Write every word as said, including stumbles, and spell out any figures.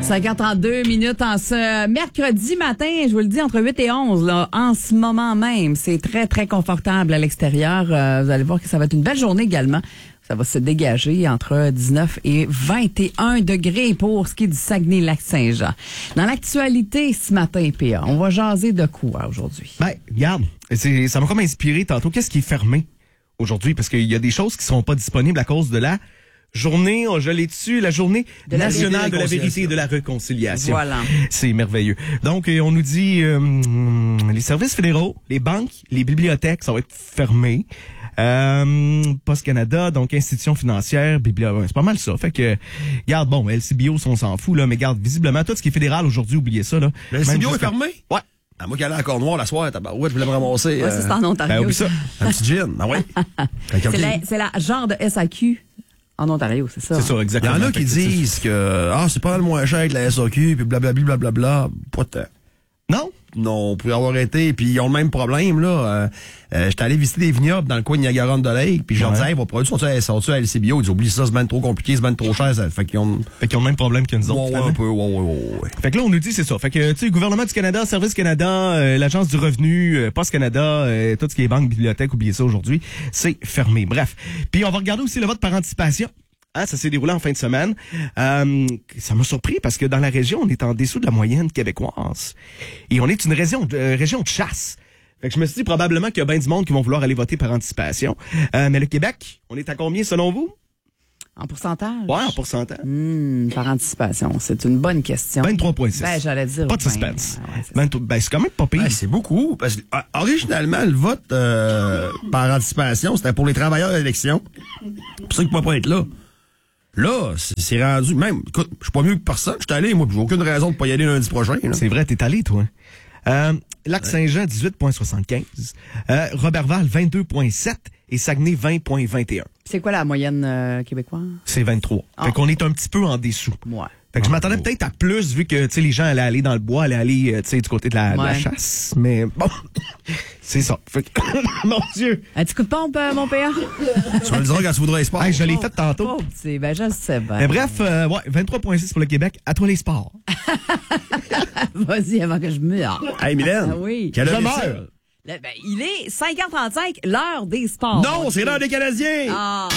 cinq heures trente-deux minutes en ce mercredi matin, je vous le dis, entre huit et onze, là, en ce moment même. C'est très, très confortable à l'extérieur. Euh, vous allez voir que ça va être une belle journée également. Ça va se dégager entre dix-neuf et vingt et un degrés pour ce qui est du Saguenay-Lac-Saint-Jean. Dans l'actualité ce matin, P A, on va jaser de quoi aujourd'hui? Ben, regarde, c'est, ça m'a comme inspiré tantôt. Qu'est-ce qui est fermé aujourd'hui? Parce qu'il y a des choses qui sont pas disponibles à cause de la journée, oh, je l'ai dessus, la journée de la nationale de la vérité et de la réconciliation. Voilà. C'est merveilleux. Donc, on nous dit, euh, les services fédéraux, les banques, les bibliothèques, ça va être fermé. Euh, Poste Canada, donc institutions financières, bibliothèques, c'est pas mal ça. Fait que, regarde, bon, L C B O, on s'en fout, là, mais regarde, visiblement, tout ce qui est fédéral aujourd'hui, oubliez ça, là. Le L C B O est fermé? Ouais. Ah, moi qui allais à Cornouailles la soirée, tabarouette, je voulais me ramasser. Ouais, ça, c'est en Ontario. Ben, oublie ça. Un petit gin. Ah ouais. C'est la, c'est la genre de S A Q en Ontario, c'est ça? C'est ça, Il y exactement. en a qui disent que, ah, c'est pas le moins cher que la S A Q, puis blablabla, blablabla. Pas de temps. Non? Non, on pourrait avoir été, puis ils ont le même problème, là. Euh, euh, j'étais allé visiter des vignobles dans le coin de Niagara-on-the-Lake, puis je leur Ouais. disais, hey, vos produits sont-ils à, sont-ils à L C B O? Ils disent, oublie ça, c'est bien trop compliqué, c'est bien trop cher, ça fait qu'ils ont... Fait qu'ils ont le même problème que nous autres. Ouais, ouais, finalement. un peu, ouais, ouais, ouais, ouais. Fait que là, on nous dit, c'est ça. Fait que, tu sais, le gouvernement du Canada, Service Canada, euh, l'Agence du revenu, euh, Poste Canada, euh, tout ce qui est banque, bibliothèque, oubliez ça aujourd'hui, c'est fermé. Bref. Puis on va regarder aussi le vote par anticipation. Hein, ça s'est déroulé en fin de semaine. Euh, ça m'a surpris parce que dans la région, on est en dessous de la moyenne québécoise. Et on est une région, euh, région de chasse. Fait que je me suis dit probablement qu'il y a bien du monde qui vont vouloir aller voter par anticipation. Euh, mais le Québec, on est à combien selon vous? En pourcentage? Ouais, en pourcentage. Hmm, par anticipation, c'est une bonne question. vingt-trois virgule six. Ben, j'allais dire Pas de vingt. suspense. Ouais, ouais, c'est vingt-trois ben, c'est quand même pas pire. Ouais, c'est beaucoup, parce que euh, originalement, le vote euh, par anticipation, c'était pour les travailleurs d'élection. C'est pour ça qu'ils ne pouvaient pas être là. Là, c'est, c'est rendu, même, écoute, je suis pas mieux que personne, je suis allé, moi, puis j'ai aucune raison de pas y aller lundi prochain. Là. C'est vrai, t'es allé, toi. Euh, Lac-Saint-Jean, dix-huit virgule soixante-quinze. Euh, Robertval, vingt-deux virgule sept. Et Saguenay, vingt virgule vingt et un. C'est quoi la moyenne euh, québécoise? C'est vingt-trois. Ah. Fait qu'on est un petit peu en dessous. Ouais. Fait que je m'attendais peut-être à plus, vu que, tu sais, les gens allaient aller dans le bois, allaient aller, euh, tu sais, du côté de la, de la Ouais. chasse. Mais bon, c'est ça. Fait que, mon Dieu. Un petit coup de pompe, euh, mon père? Tu me le diras quand tu voudras sport. Hey, je l'ai fait tantôt. Oh, c'est, ben, je le sais bien. Mais bref, euh, ouais, vingt-trois virgule six pour le Québec. À toi les sports. Vas-y, avant que je meure. Hey, Mylène. Ah oui. Quelle heure Je est-ce? meurs. Là, ben, il est cinq heures trente-cinq, l'heure des sports. Non, c'est l'heure des Canadiens! Ah.